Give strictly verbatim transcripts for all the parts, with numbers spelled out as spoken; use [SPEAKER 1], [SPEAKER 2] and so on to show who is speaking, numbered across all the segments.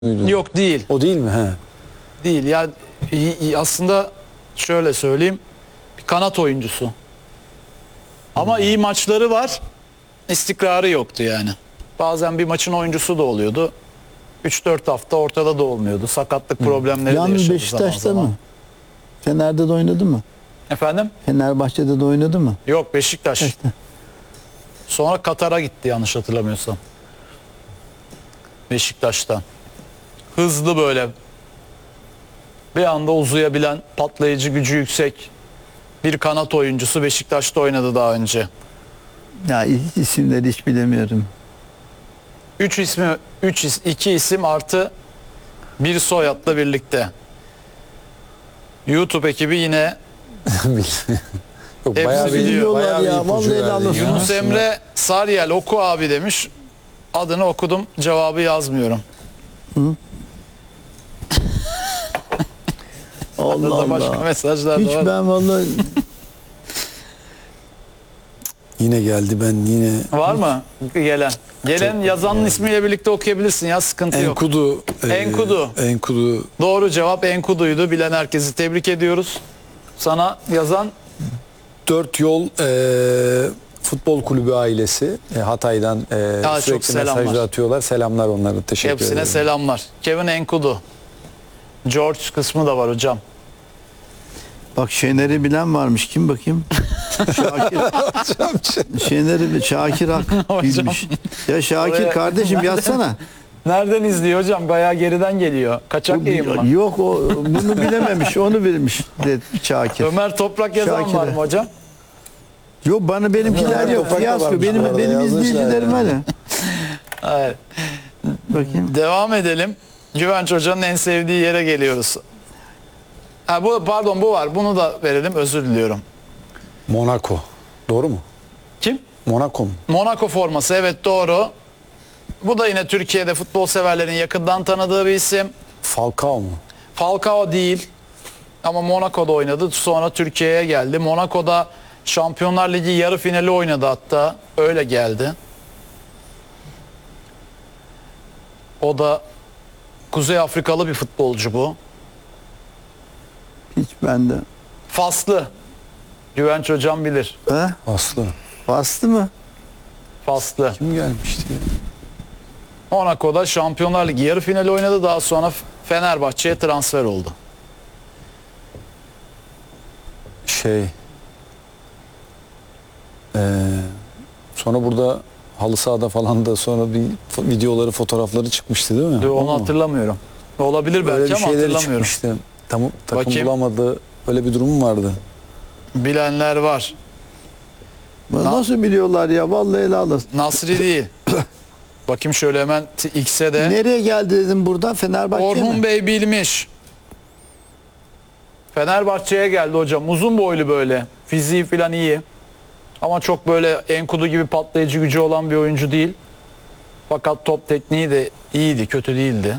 [SPEAKER 1] Yok değil.
[SPEAKER 2] O değil mi? He.
[SPEAKER 1] Değil. Ya aslında şöyle söyleyeyim. Bir kanat oyuncusu. Ama iyi maçları var. İstikrarı yoktu yani. Bazen bir maçın oyuncusu da oluyordu. üç dört hafta ortada da olmuyordu. Sakatlık problemleri de
[SPEAKER 3] Yalnız
[SPEAKER 1] yaşadı
[SPEAKER 3] Beşiktaş'ta
[SPEAKER 1] zaman zaman.
[SPEAKER 3] mı? Fener'de de oynadı mı?
[SPEAKER 1] Efendim?
[SPEAKER 3] Fenerbahçe'de de oynadı mı?
[SPEAKER 1] Yok, Beşiktaş.
[SPEAKER 3] Beşiktaş.
[SPEAKER 1] Sonra Katar'a gitti yanlış hatırlamıyorsam. Beşiktaş'tan. Hızlı böyle. Bir anda uzayabilen, patlayıcı gücü yüksek bir kanat oyuncusu. Beşiktaş'ta oynadı daha önce.
[SPEAKER 3] Ya hiç isimleri hiç bilemiyorum.
[SPEAKER 1] Üç ismi, üç is, iki isim artı bir soyadla birlikte. YouTube ekibi yine
[SPEAKER 2] Yok,
[SPEAKER 1] Hepsi
[SPEAKER 2] bayağı bir,
[SPEAKER 1] biliyorlar
[SPEAKER 2] bayağı bir
[SPEAKER 3] ya,
[SPEAKER 2] ipucu
[SPEAKER 3] vallahi
[SPEAKER 2] verdin
[SPEAKER 3] helal
[SPEAKER 2] ya.
[SPEAKER 3] olsun.
[SPEAKER 1] Yunus Emre Saryel oku abi demiş. Adını okudum, cevabı yazmıyorum.
[SPEAKER 3] Allah
[SPEAKER 1] Arada başka
[SPEAKER 3] Allah.
[SPEAKER 1] mesajlar
[SPEAKER 3] Hiç
[SPEAKER 1] da var.
[SPEAKER 3] ben vallahi
[SPEAKER 2] Yine geldi, ben yine
[SPEAKER 1] Var mı gelen? Gelen
[SPEAKER 2] Çok-
[SPEAKER 1] yazanın ismiyle birlikte okuyabilirsin ya, sıkıntı yok.
[SPEAKER 2] Enkudu e,
[SPEAKER 1] Enkudu.
[SPEAKER 2] Enkudu
[SPEAKER 1] Doğru cevap Enkudu'ydu. Bilen herkesi tebrik ediyoruz. Sana yazan
[SPEAKER 2] Dört Yol e, Futbol Kulübü ailesi e, Hatay'dan e,
[SPEAKER 1] Ya, çok
[SPEAKER 2] sürekli
[SPEAKER 1] selamlar.
[SPEAKER 2] mesajlar atıyorlar. Selamlar onlara. Teşekkür
[SPEAKER 1] hepsine
[SPEAKER 2] ederim.
[SPEAKER 1] selamlar. Kevin Enkudu. George kısmı da var hocam.
[SPEAKER 3] bak Şener'i bilen varmış. Kim bakayım? Şakir. Şener'i Şakir Ak bilmiş. Ya Şakir
[SPEAKER 1] Oraya-
[SPEAKER 3] kardeşim yazsana.
[SPEAKER 1] Nereden izliyor hocam? Bayağı geriden geliyor. Kaçak yayın mı?
[SPEAKER 3] Yok o bunu bilememiş. Onu bilmiş de Şakir.
[SPEAKER 1] Ömer Toprak yazan
[SPEAKER 3] Şakir'e.
[SPEAKER 1] var mı hocam?
[SPEAKER 3] Yok bana benimkiler
[SPEAKER 2] Ömer
[SPEAKER 3] yok.
[SPEAKER 2] Toprak da
[SPEAKER 3] Fiyasko.
[SPEAKER 2] varmış bu
[SPEAKER 3] Benim
[SPEAKER 2] arada,
[SPEAKER 3] benim
[SPEAKER 2] yazmışlar
[SPEAKER 3] izleyicilerim
[SPEAKER 2] yani.
[SPEAKER 3] öyle.
[SPEAKER 1] Evet.
[SPEAKER 3] Bakayım.
[SPEAKER 1] Devam edelim. Güvenç Hoca'nın en sevdiği yere geliyoruz. Ha, bu pardon bu var. Bunu da verelim. Özür diliyorum.
[SPEAKER 2] Monaco. Doğru mu?
[SPEAKER 1] Kim?
[SPEAKER 2] Monaco mu?
[SPEAKER 1] Monaco forması. Evet, doğru. Bu da yine Türkiye'de futbol severlerin yakından tanıdığı bir isim.
[SPEAKER 2] Falcao mu?
[SPEAKER 1] Falcao değil. Ama Monaco'da oynadı. Sonra Türkiye'ye geldi. Monaco'da Şampiyonlar Ligi yarı finali oynadı hatta. Öyle geldi. O da Kuzey Afrikalı bir futbolcu bu.
[SPEAKER 3] Hiç bende.
[SPEAKER 1] Faslı. Güvenç hocam bilir.
[SPEAKER 3] He?
[SPEAKER 2] Aslı.
[SPEAKER 3] Bastı mı?
[SPEAKER 1] Faslı.
[SPEAKER 2] Kim gelmişti ya?
[SPEAKER 1] Monaco'da Şampiyonlar Ligi yarı finali oynadı. Daha sonra Fenerbahçe'ye transfer oldu.
[SPEAKER 2] Şey eee, sonra burada halı sahada falan da sonra bir fo- videoları, fotoğrafları çıkmıştı değil mi?
[SPEAKER 1] Onu
[SPEAKER 2] O mu?
[SPEAKER 1] hatırlamıyorum. Olabilir
[SPEAKER 2] Böyle
[SPEAKER 1] belki
[SPEAKER 2] bir
[SPEAKER 1] ama
[SPEAKER 2] şeyleri
[SPEAKER 1] hatırlamıyorum.
[SPEAKER 2] çıkmıştı. Tam, takım
[SPEAKER 1] Bakayım.
[SPEAKER 2] bulamadı. Öyle bir durum vardı.
[SPEAKER 1] Bilenler var. Na-
[SPEAKER 3] Nasıl biliyorlar ya? Vallahi helal olsun.
[SPEAKER 1] Nasri değil. Bakayım şöyle hemen t- X'e de.
[SPEAKER 3] Nereye geldi dedim burada? Fenerbahçe
[SPEAKER 1] Orhun
[SPEAKER 3] mi?
[SPEAKER 1] Bey bilmiş. Fenerbahçe'ye geldi hocam. Uzun boylu böyle. Fiziği falan iyi. Ama çok böyle Enkudu gibi patlayıcı gücü olan bir oyuncu değil. Fakat top tekniği de iyiydi. Kötü değildi.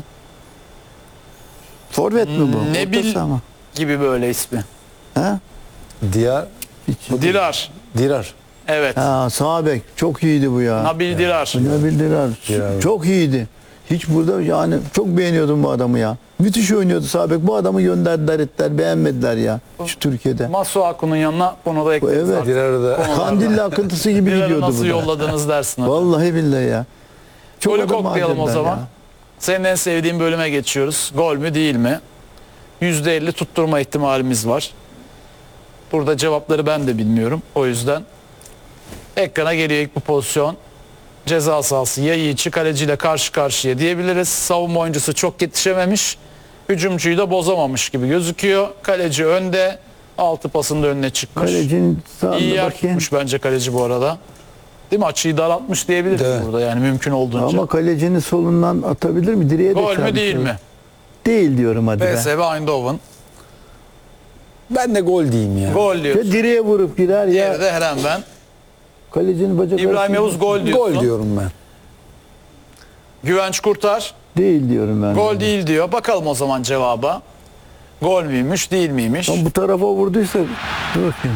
[SPEAKER 3] Forvet mi bu?
[SPEAKER 1] Nebil
[SPEAKER 3] Orta saha mı?
[SPEAKER 1] gibi böyle ismi.
[SPEAKER 3] He?
[SPEAKER 2] Diyar
[SPEAKER 3] Hiç.
[SPEAKER 1] Dirar.
[SPEAKER 2] Dirar.
[SPEAKER 1] Evet.
[SPEAKER 3] Ha, sağ bek. Çok iyiydi bu ya.
[SPEAKER 1] Nabil Dirar.
[SPEAKER 3] Ne bildiler.
[SPEAKER 2] Dirar.
[SPEAKER 3] Çok iyiydi. Hiç burada yani çok beğeniyordum bu adamı ya. Müthiş oynuyordu sağ bek. Bu adamı gönderdiler ettiler. Beğenmediler ya şu Türkiye'de.
[SPEAKER 1] Masuaku'nun yanına bunu da ekleriz.
[SPEAKER 3] Evet.
[SPEAKER 1] artık.
[SPEAKER 2] Dirar'ı da
[SPEAKER 1] Konularda.
[SPEAKER 3] Kandilli akıntısı gibi
[SPEAKER 1] Dirar'ı
[SPEAKER 3] gidiyordu
[SPEAKER 1] nasıl
[SPEAKER 3] bu da.
[SPEAKER 1] yolladınız dersin hocam.
[SPEAKER 3] Vallahi billahi ya. Çok
[SPEAKER 1] Golü
[SPEAKER 3] adam
[SPEAKER 1] koklayalım o
[SPEAKER 3] acayipler
[SPEAKER 1] zaman.
[SPEAKER 3] ya.
[SPEAKER 1] Senin en sevdiğin bölüme geçiyoruz. Gol mü değil mi? yüzde elli tutturma ihtimalimiz var. Burada cevapları ben de bilmiyorum. O yüzden ekrana geliyor ilk bu pozisyon. Ceza sahası Yayiç'i kaleciyle karşı karşıya diyebiliriz. Savunma oyuncusu çok yetişememiş. Hücumcuyu da bozamamış gibi gözüküyor. Kaleci önde. Altı pasın da önüne çıkmış.
[SPEAKER 3] Kalecinin
[SPEAKER 1] İyi
[SPEAKER 3] sağında
[SPEAKER 1] yer
[SPEAKER 3] bakayım.
[SPEAKER 1] tutmuş bence kaleci bu arada. Değil mi? Açıyı daraltmış diyebiliriz
[SPEAKER 2] Evet.
[SPEAKER 1] burada yani mümkün olduğunca.
[SPEAKER 3] Ama kalecinin solundan atabilir mi? Direğe de
[SPEAKER 1] Gol mü
[SPEAKER 3] çarpmış
[SPEAKER 1] değil
[SPEAKER 3] olur.
[SPEAKER 1] mi?
[SPEAKER 3] Değil diyorum hadi be.
[SPEAKER 1] P S V Eindhoven.
[SPEAKER 2] ben de gol diyeyim ya.
[SPEAKER 1] Gol
[SPEAKER 3] Ya
[SPEAKER 1] diyor.
[SPEAKER 3] direğe vurup girer ya.
[SPEAKER 1] Diğeri de Heren ben.
[SPEAKER 3] Kalecinin bacak
[SPEAKER 1] İbrahim
[SPEAKER 3] arasında-
[SPEAKER 1] Yavuz gol diyorsun.
[SPEAKER 2] Gol diyorum ben.
[SPEAKER 1] Güvenç Kurtar
[SPEAKER 3] Değil diyorum ben.
[SPEAKER 1] gol değil diyor. Bakalım o zaman cevaba. Gol müymüş değil miymiş?
[SPEAKER 3] Ama bu tarafa vurduysa dur bakayım.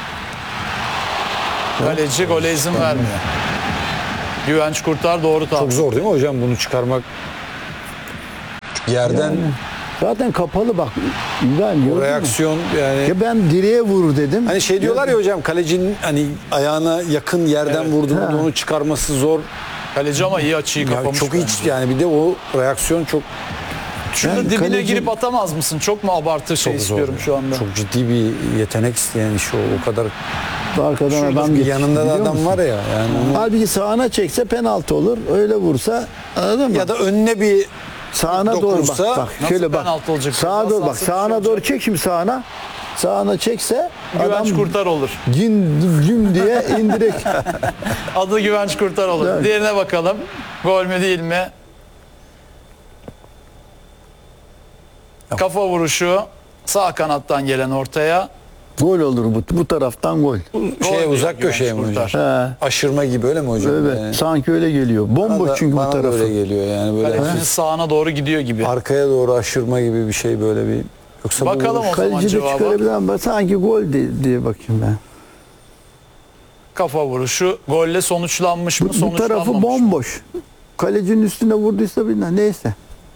[SPEAKER 1] Kaleci gole izin vermiyor. Güvenç Kurtar doğru
[SPEAKER 2] Çok
[SPEAKER 1] tahmin.
[SPEAKER 2] zor değil mi hocam bunu çıkarmak? Yerden
[SPEAKER 3] Zaten kapalı bak. İbrahim gördün mü?
[SPEAKER 2] reaksiyon yani.
[SPEAKER 3] Ya ben direğe vurur dedim.
[SPEAKER 2] Hani şey diyorlar ya hocam, kalecinin hani ayağına yakın yerden
[SPEAKER 1] Evet.
[SPEAKER 2] vurduğunda
[SPEAKER 3] Ha.
[SPEAKER 2] onu çıkarması zor.
[SPEAKER 1] Kaleci ama iyi açıyı
[SPEAKER 2] Ya
[SPEAKER 1] kapamış.
[SPEAKER 2] çok
[SPEAKER 1] bence.
[SPEAKER 2] hiç yani bir de o reaksiyon çok
[SPEAKER 1] Şurada
[SPEAKER 3] Yani
[SPEAKER 1] dibine
[SPEAKER 3] kaleci-
[SPEAKER 1] girip atamaz mısın? Çok mu abartı şey
[SPEAKER 2] çok zor
[SPEAKER 1] istiyorum
[SPEAKER 2] ya.
[SPEAKER 1] şu anda?
[SPEAKER 2] Çok ciddi bir yetenek isteyen iş o. O kadar
[SPEAKER 3] Arkadan
[SPEAKER 1] Şurada
[SPEAKER 3] adam
[SPEAKER 2] bir
[SPEAKER 3] geçti,
[SPEAKER 2] yanında da
[SPEAKER 3] biliyor
[SPEAKER 2] adam
[SPEAKER 3] musun?
[SPEAKER 2] var ya yani onu,
[SPEAKER 3] Halbuki sağına çekse penaltı olur. Öyle vursa anladın mı?
[SPEAKER 2] ya da önüne bir
[SPEAKER 3] sağına doğru bak.
[SPEAKER 2] dokunsa
[SPEAKER 3] Bak
[SPEAKER 1] nasıl
[SPEAKER 3] şöyle bak.
[SPEAKER 1] penaltı olacak?
[SPEAKER 3] Sağa
[SPEAKER 1] Ceza
[SPEAKER 3] doğru bak.
[SPEAKER 1] sahası
[SPEAKER 3] Sağına
[SPEAKER 1] dışı
[SPEAKER 3] doğru
[SPEAKER 1] olacak.
[SPEAKER 3] çek şimdi sağına. Sağına çekse adam
[SPEAKER 1] Güvenç Kurtar olur.
[SPEAKER 3] cin cüm diye indirek.
[SPEAKER 1] Adı Güvenç Kurtar olur.
[SPEAKER 3] Evet.
[SPEAKER 1] Diğerine bakalım. Gol mü değil mi? Kafa vuruşu. Sağ kanattan gelen ortaya.
[SPEAKER 3] Gol olur bu. Bu taraftan gol.
[SPEAKER 2] şey
[SPEAKER 1] diyor
[SPEAKER 2] uzak
[SPEAKER 1] Güvenç
[SPEAKER 2] köşeye mi hocam?
[SPEAKER 1] Kurtar.
[SPEAKER 3] He.
[SPEAKER 2] Aşırma gibi öyle mi hocam?
[SPEAKER 3] Evet.
[SPEAKER 2] Yani
[SPEAKER 3] Sanki öyle geliyor.
[SPEAKER 2] bana
[SPEAKER 3] Bomboş
[SPEAKER 2] da-
[SPEAKER 3] çünkü bu
[SPEAKER 2] bana da
[SPEAKER 3] tarafı.
[SPEAKER 2] öyle geliyor yani böyle
[SPEAKER 1] Kalecinin
[SPEAKER 2] hafif
[SPEAKER 1] sağına doğru gidiyor gibi.
[SPEAKER 2] arkaya doğru aşırma gibi bir şey böyle bir. Yoksa bu
[SPEAKER 1] Bakalım
[SPEAKER 2] vuruş-
[SPEAKER 1] o zaman
[SPEAKER 3] Kaleci de
[SPEAKER 1] cevaba.
[SPEAKER 3] çıkarabilir ama sanki gol diye, diye bakayım ben.
[SPEAKER 1] Kafa vuruşu golle sonuçlanmış mı?
[SPEAKER 3] Bu, bu
[SPEAKER 1] Sonuçlanmamış
[SPEAKER 3] tarafı
[SPEAKER 1] mı?
[SPEAKER 3] bomboş. Kalecinin üstüne vurduysa bilmem neyse.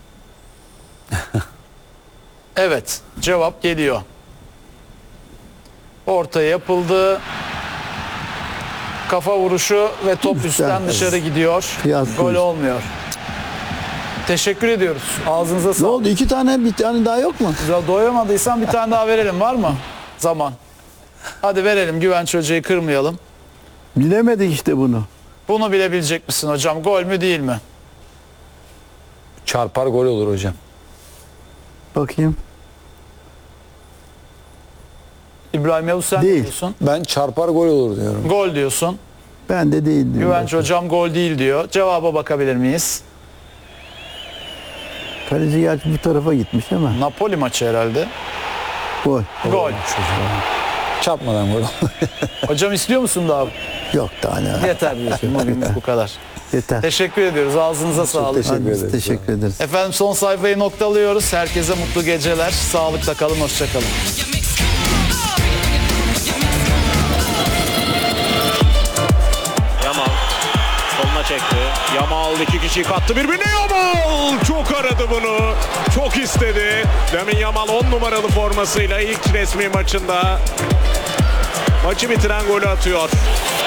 [SPEAKER 1] Evet. Cevap geliyor. Ortaya yapıldı. Kafa vuruşu ve top
[SPEAKER 3] Üstten.
[SPEAKER 1] üstten dışarı gidiyor.
[SPEAKER 3] Fiyat
[SPEAKER 1] Gol
[SPEAKER 3] koyuş.
[SPEAKER 1] olmuyor. Teşekkür ediyoruz. Ağzınıza
[SPEAKER 3] Ne
[SPEAKER 1] sağlık.
[SPEAKER 3] oldu? İki tane bir tane daha yok mu?
[SPEAKER 1] Güzel, doyamadıysan bir tane daha verelim, var mı? Zaman. Hadi verelim, Güvenç Hoca'yı kırmayalım.
[SPEAKER 3] Bilemedik işte bunu.
[SPEAKER 1] Bunu bilebilecek misin hocam? Gol mü değil mi?
[SPEAKER 2] çarpar gol olur hocam.
[SPEAKER 3] Bakayım.
[SPEAKER 1] İbrahim Yavuz sen ne
[SPEAKER 3] Değil.
[SPEAKER 1] diyorsun?
[SPEAKER 2] Ben çarpar gol olur diyorum.
[SPEAKER 1] Gol diyorsun.
[SPEAKER 3] Ben de değil diyorum.
[SPEAKER 1] Güvenç Hocam gol değil diyor. Cevaba bakabilir miyiz?
[SPEAKER 3] Kaleci gerçi bu tarafa gitmiş ama
[SPEAKER 1] Napoli maçı herhalde.
[SPEAKER 3] gol.
[SPEAKER 1] Gol.
[SPEAKER 2] Çarpmadan gol olur.
[SPEAKER 1] Hocam istiyor musun daha?
[SPEAKER 3] Yok daha ne?
[SPEAKER 1] Yeter diyorsun. Bugünlük bu kadar.
[SPEAKER 3] Yeter.
[SPEAKER 1] Teşekkür ediyoruz. Ağzınıza sağlık.
[SPEAKER 2] teşekkür
[SPEAKER 3] Hadi biz
[SPEAKER 2] ederiz.
[SPEAKER 3] teşekkür ederiz.
[SPEAKER 1] Efendim son sayfayı noktalıyoruz. Herkese mutlu geceler. Sağlıkla kalın. Hoşça kalın.
[SPEAKER 4] Yamal soluna çekti. Yamal iki kişiyi kattı birbirine. Yamal çok aradı bunu. Çok istedi. Lamine Yamal on numaralı formasıyla ilk resmi maçında maçı bitiren golü atıyor.